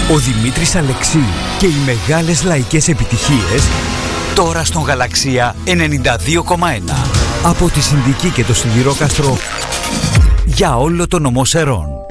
Ο Δημήτρης Αλεξίου και οι μεγάλες λαϊκές επιτυχίες τώρα στον Γαλαξία 92,1. Από τη Συνδική και το Σιδηρόκαστρο για όλο το νομό Σερών.